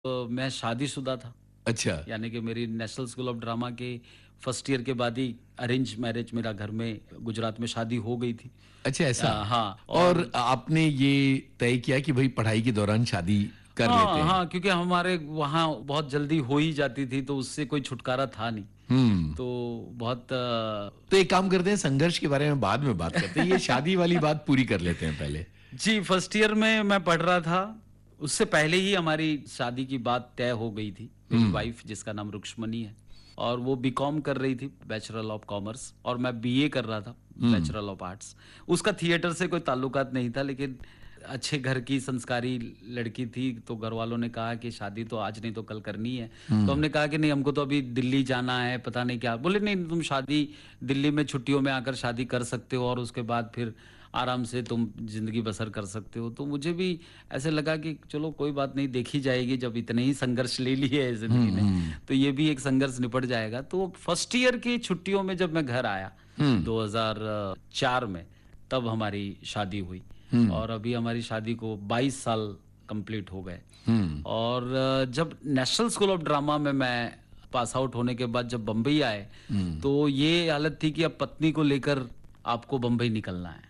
मैं शादीशुदा था। अच्छा, यानी कि मेरी नेशनल स्कूल ऑफ ड्रामा के फर्स्ट ईयर के बाद ही अरेंज मैरिज मेरा घर में गुजरात में शादी हो गई थी। अच्छा ऐसा। हाँ और और आपने ये तय किया कि भई पढ़ाई के दौरान शादी कर लेते हाँ, हैं। हाँ, क्योंकि हमारे वहाँ बहुत जल्दी हो ही जाती थी तो उससे कोई छुटकारा था नहीं। हुँ, तो बहुत तो एक काम करते हैं संघर्ष के बारे में बाद में बात करते हैं, ये शादी वाली बात पूरी कर लेते हैं पहले। जी, फर्स्ट ईयर में मैं पढ़ रहा था। उससे पहले ही हमारी शादी की बात तय हो गई थी। मेरी हुँ, वाइफ जिसका नाम रुक्मणी है और वो बीकॉम कर रही थी, बैचलर ऑफ कॉमर्स, और मैं बीए कर रहा था, हुँ, बैचलर ऑफ आर्ट्स। उसका थिएटर से कोई ताल्लुकात नहीं था, लेकिन अच्छे घर की संस्कारी लड़की थी, तो घर वालों ने कहा कि शादी तो आज नहीं तो कल करनी है। तो हुँ, हमने कहा कि नहीं, हमको तो अभी दिल्ली जाना है, पता नहीं क्या। बोले नहीं, तुम शादी दिल्ली में छुट्टियों में आकर शादी कर सकते हो और उसके बाद फिर आराम से तुम ज़िंदगी बसर कर सकते हो। तो मुझे भी ऐसे लगा कि चलो कोई बात नहीं, देखी जाएगी, जब इतने ही संघर्ष ले लिए है हुँ, ज़िंदगी ने, हुँ, तो ये भी एक संघर्ष निपट जाएगा। तो फर्स्ट ईयर की छुट्टियों में जब मैं घर आया हुँ, 2004 में, तब हमारी शादी हुई हुँ, और अभी हमारी शादी को 22 साल कंप्लीट हो गए। हुँ, और जब नेशनल स्कूल ऑफ ड्रामा में मैं पास आउट होने के बाद जब बम्बई आए, हुँ, तो ये हालत थी कि अब पत्नी को लेकर आपको बम्बई निकलना है।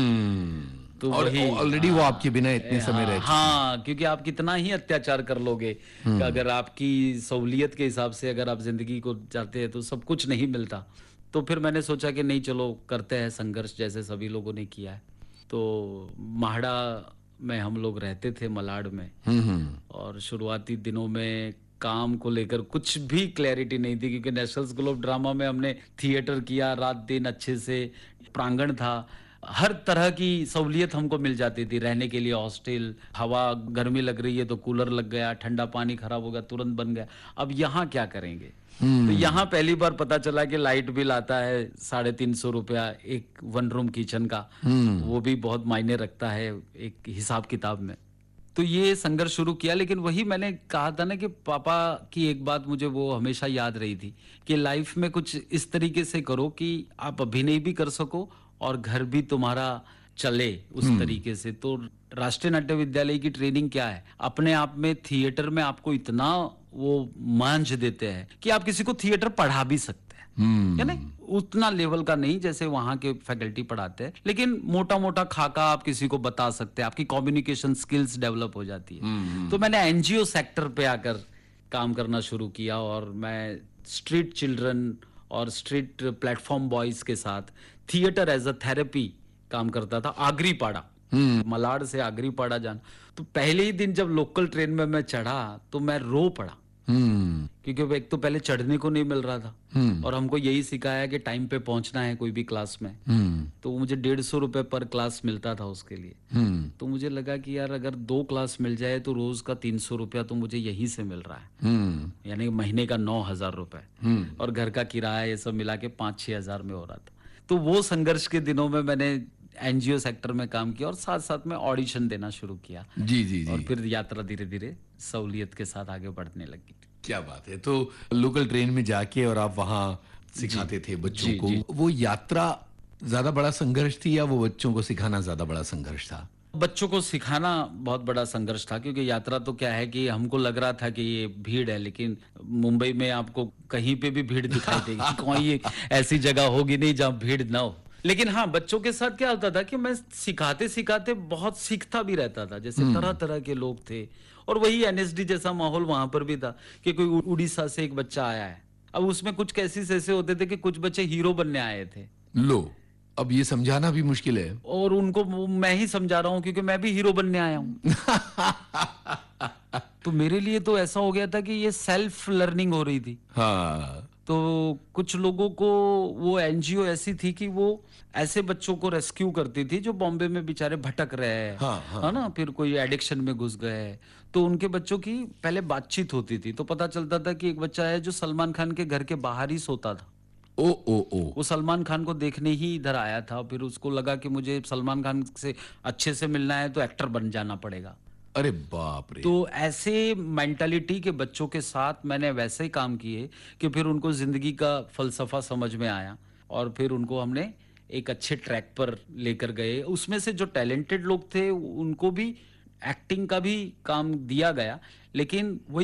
तो और वही ऑलरेडी वो आपके बिना इतने समय हाँ, रह चुकी हैं। हाँ, क्योंकि आप कितना ही अत्याचार कर लोगे कि हुँ, अगर आपकी सहूलियत के हिसाब से अगर आप ज़िंदगी को चाहते हैं तो सब कुछ नहीं मिलता। तो फिर मैंने सोचा कि नहीं, चलो करते हैं संघर्ष जैसे सभी लोगों ने किया है। तो म्हाडा में हम लोग रहते थे, मलाड में। हुँ, हुँ, और शुरुआती दिनों में काम को लेकर कुछ भी क्लैरिटी नहीं थी, क्योंकि नेशनल स्कूल ऑफ ड्रामा में हमने थिएटर किया रात दिन अच्छे से, प्रांगण था, हर तरह की सहूलियत हमको मिल जाती थी, रहने के लिए हॉस्टल, हवा गर्मी लग रही है तो कूलर लग गया, ठंडा पानी खराब हो गया तुरंत बन गया। अब यहाँ क्या करेंगे? तो यहाँ हुँ, पहली बार पता चला कि लाइट बिल आता है 350 रुपया एक वन रूम किचन का। हुँ, वो भी बहुत मायने रखता है एक हिसाब किताब में। तो ये संघर्ष शुरू किया, लेकिन वही मैंने कहा था ना कि पापा की एक बात मुझे वो हमेशा याद रही थी कि लाइफ में कुछ इस तरीके से करो कि आप अभिनय भी कर सको और घर भी तुम्हारा चले उस हुँ, तरीके से। तो राष्ट्रीय नाट्य विद्यालय की ट्रेनिंग क्या है, अपने आप में थिएटर में आपको इतना वो मांझ देते हैं कि आप किसी को थिएटर पढ़ा भी सकते हैं। या नहीं, हुँ, उतना लेवल का नहीं जैसे वहां के फैकल्टी पढ़ाते हैं, लेकिन मोटा मोटा खाका आप किसी को बता सकते हैं, आपकी कम्युनिकेशन स्किल्स डेवलप हो जाती है। हुँ, तो हुँ, मैंने एनजीओ सेक्टर पे आकर काम करना शुरू किया और मैं स्ट्रीट चिल्ड्रन और स्ट्रीट प्लेटफॉर्म बॉयज के साथ थिएटर एज अ थेरेपी काम करता था, आगरीपाड़ा, हुँ, मलाड से आगरीपाड़ा जाना। तो पहले ही दिन जब लोकल ट्रेन में मैं चढ़ा तो मैं रो पड़ा, हुँ, क्योंकि वो एक तो पहले चढ़ने को नहीं मिल रहा था हुँ, और हमको यही सिखाया कि टाइम पे पहुंचना है कोई भी क्लास में। हुँ, तो मुझे 150 रुपए पर क्लास मिलता था उसके लिए। हुँ, तो मुझे लगा कि यार अगर 2 क्लास मिल जाए तो रोज का 300 रुपया तो मुझे यहीं से मिल रहा है, हुँ, यानी महीने का 9,000 रुपए, हुँ, और घर का किराया ये सब मिला के 5-6 हजार में हो रहा था। तो वो संघर्ष के दिनों में मैंने एनजीओ सेक्टर में काम किया और साथ साथ में ऑडिशन देना शुरू किया जी, जी, और जी। फिर यात्रा धीरे धीरे सहूलियत के साथ आगे बढ़ने लगी। क्या बात है! तो लोकल ट्रेन में जाके और आप वहाँ जी, सिखाते थे बच्चों जी, को। जी। वो यात्रा ज़्यादा बड़ा संघर्ष थी या वो बच्चों को सिखाना ज़्यादा बड़ा संघर्ष था? बच्चों को सिखाना बहुत बड़ा संघर्ष था, क्योंकि यात्रा तो क्या है कि हमको लग रहा था कि ये भीड़ है, लेकिन मुंबई में आपको कहीं पे भी भीड़ दिखाई देगी, कोई ये ऐसी जगह होगी नहीं जहाँ भीड़ ना हो। लेकिन हाँ, बच्चों के साथ क्या होता था कि मैं सिखाते सिखाते बहुत सीखता भी रहता था, जैसे तरह हुँ, तरह के लोग थे और वही एनएसडी जैसा माहौल वहां पर भी था कि कोई उड़ीसा से एक बच्चा आया है। अब उसमें कुछ केसेस ऐसे होते थे कि कुछ बच्चे हीरो बनने आए थे लो, अब ये समझाना भी मुश्किल है। और उनको मैं ही समझा रहा हूँ, क्योंकि मैं भी हीरो बनने आया हूँ। तो मेरे लिए तो ऐसा हो गया था कि ये सेल्फ लर्निंग हो रही थी। हाँ, तो कुछ लोगों को वो एनजीओ ऐसी थी कि वो ऐसे बच्चों को रेस्क्यू करती थी जो बॉम्बे में बेचारे भटक रहे हैं, हाँ, हाँ, है ना, हाँ। फिर कोई एडिक्शन में घुस गए। तो उनके बच्चों की पहले बातचीत होती थी, तो पता चलता था कि एक बच्चा है जो सलमान खान के घर के बाहर ही सोता था। ओह, ओह, ओह! वो सलमान खान को देखने ही इधर आया था, फिर उसको लगा कि मुझे सलमान खान से अच्छे से मिलना है तो एक्टर बन जाना पड़ेगा। अरे बाप रे! तो ऐसे मेंटालिटी के बच्चों के साथ मैंने वैसे ही काम किए कि फिर उनको ज़िंदगी का फ़लसफ़ा समझ में आया और फिर उनको हमने एक अच्छे ट्रैक पर लेकर गए। उसमें से जो टैलेंटेड लोग थे उनको भी एक्टिंग का भी काम दिया गया, लेकिन वही